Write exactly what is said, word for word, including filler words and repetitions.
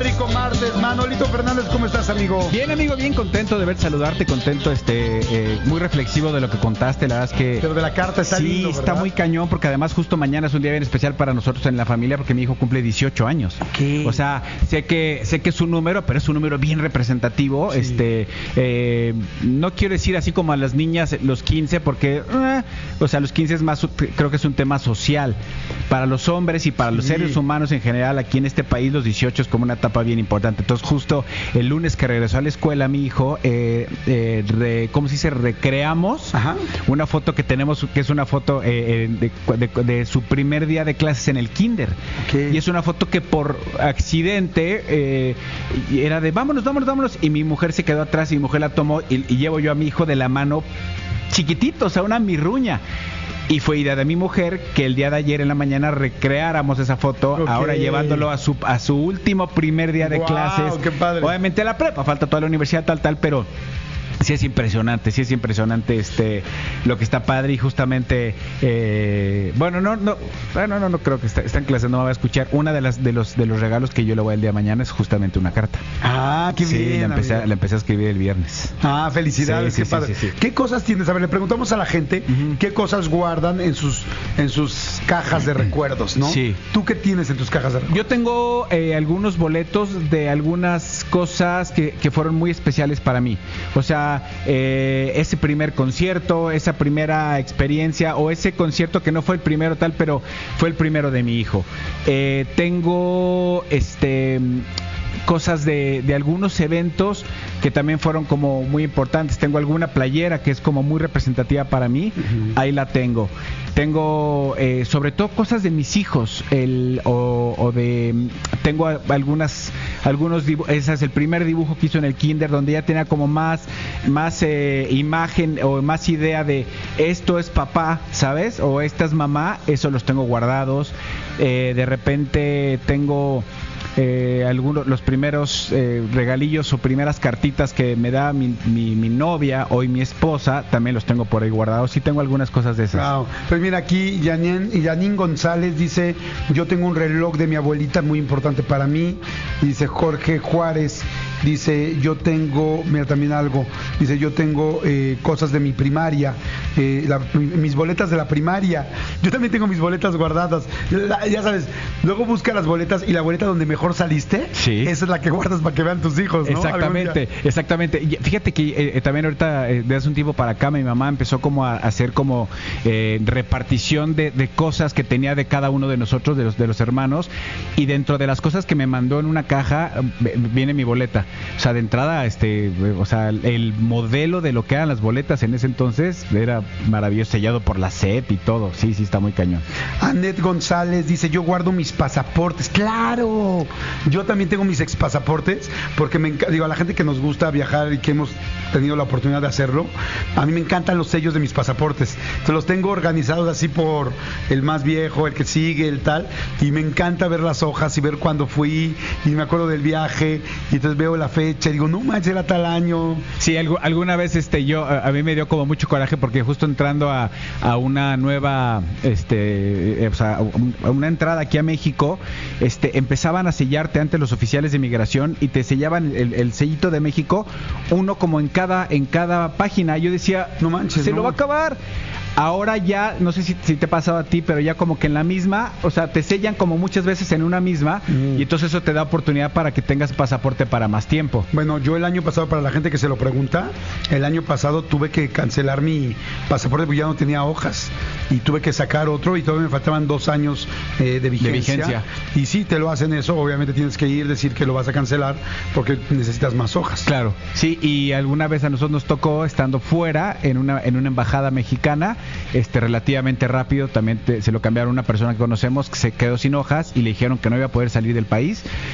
rico martes. Manolito Fernández, ¿cómo estás, amigo? Bien, amigo, bien contento de ver saludarte, contento, este, eh, muy reflexivo de lo que contaste, la verdad es que... Pero de la carta está sí, lindo, está ¿verdad? muy cañón, porque además justo mañana es un día bien especial para nosotros en la familia, porque mi hijo cumple dieciocho años. ¿Qué? O sea, sé que sé que es un número, pero es un número bien representativo. Sí. Este, eh, no quiero decir así como a las niñas los quince, porque, eh, o sea, los quince es más, creo que es un tema social. Para los hombres y para los Sí. seres humanos en general, aquí en este país, los dieciocho es como una etapa bien importante. Entonces, justo el lunes que regresó a la escuela, mi hijo, eh, eh, re, ¿cómo se dice? Recreamos Ajá. una foto que tenemos, que es una foto eh, de, de, de su primer día de clases en el kinder. Okay. Y es una foto que por accidente eh, era de vámonos, vámonos, vámonos. Y mi mujer se quedó atrás y mi mujer la tomó y, y llevo yo a mi hijo de la mano chiquitito, o sea, una mirruña. Y fue idea de mi mujer que el día de ayer en la mañana recreáramos esa foto, okay. ahora llevándolo a su a su último primer día de wow, clases. Qué padre. Obviamente la prepa, falta toda la universidad, tal, tal, pero sí es impresionante, sí es impresionante este lo que está padre y justamente eh, bueno, no, no, bueno, no, no creo que está, está en clase, no me va a escuchar. Una de las de los de los regalos que yo le voy el día de mañana es justamente una carta. Ah, qué sí, bien. la empecé, amigo. la empecé a escribir el viernes. Ah, felicidades, Sí, qué sí, padre. sí, sí, sí. ¿Qué cosas tienes? A ver, le preguntamos a la gente Uh-huh. qué cosas guardan en sus en sus cajas de recuerdos, ¿no? Sí. ¿Tú qué tienes en tus cajas de recuerdos? Yo tengo eh, algunos boletos de algunas cosas que, que fueron muy especiales para mí. O sea, eh, ese primer concierto, esa primera experiencia o ese concierto que no fue el primero tal, pero fue el primero de mi hijo. Eh, tengo este cosas de, de algunos eventos que también fueron como muy importantes. Tengo alguna playera que es como muy representativa para mí, uh-huh. Ahí la tengo. Tengo eh, sobre todo cosas de mis hijos, el, o, o de tengo algunas algunos dibujos. Ese es el primer dibujo que hizo en el kinder, donde ya tenía como más más eh, imagen o más idea de esto es papá, ¿sabes? O esta es mamá. Eso los tengo guardados. Eh, de repente tengo Eh, algunos los primeros eh, regalillos o primeras cartitas que me da mi, mi, mi novia o mi esposa, también los tengo por ahí guardados. Sí tengo algunas cosas de esas. Wow. Pues mira, aquí Yanin, Yanin González dice, yo tengo un reloj de mi abuelita muy importante para mí. Dice Jorge Juárez, dice, yo tengo, mira también algo, dice, yo tengo eh, cosas de mi primaria, eh, la, mis boletas de la primaria. Yo también tengo mis boletas guardadas. La, ya sabes, luego busca las boletas y la boleta donde mejor saliste, sí. Esa es la que guardas para que vean tus hijos, ¿no? Exactamente, exactamente. Y fíjate que eh, también ahorita, eh, de hace un tiempo para acá, mi mamá empezó como a, a hacer como eh, repartición de, de cosas que tenía de cada uno de nosotros, de los, de los hermanos, y dentro de las cosas que me mandó en una caja, viene mi boleta. O sea, de entrada, este, o sea, el modelo de lo que eran las boletas en ese entonces era maravilloso, sellado por la S E P y todo. Sí, sí, está muy cañón. Anet González dice, yo guardo mis pasaportes. ¡Claro! Yo también tengo mis ex pasaportes, porque me enc- digo, a la gente que nos gusta viajar y que hemos tenido la oportunidad de hacerlo, a mí me encantan los sellos de mis pasaportes. Entonces los tengo organizados así por el más viejo, el que sigue, el tal, y me encanta ver las hojas y ver cuándo fui, y me acuerdo del viaje, y entonces veo la fecha y digo, no manches, era tal año. Sí, algo, alguna vez este yo a, a mí me dio como mucho coraje, porque justo entrando a, a una nueva este eh, o sea, a una entrada aquí a México, este empezaban a sellarte antes los oficiales de migración y te sellaban el, el sellito de México, uno como en cada en cada página. Yo decía, no manches, se no. lo va a acabar. Ahora ya, no sé si, si te ha pasado a ti, pero ya como que en la misma, o sea, te sellan como muchas veces en una misma, mm. y entonces eso te da oportunidad para que tengas pasaporte para más tiempo. Bueno, yo el año pasado, para la gente que se lo pregunta, el año pasado tuve que cancelar mi pasaporte porque ya no tenía hojas y tuve que sacar otro y todavía me faltaban dos años eh, de, vigencia. de vigencia. Y sí, te lo hacen eso, obviamente tienes que ir, decir que lo vas a cancelar porque necesitas más hojas. Claro, sí, y alguna vez a nosotros nos tocó, estando fuera, en una, en una embajada mexicana, este relativamente rápido, también te, se lo cambiaron a una persona que conocemos que se quedó sin hojas y le dijeron que no iba a poder salir del país.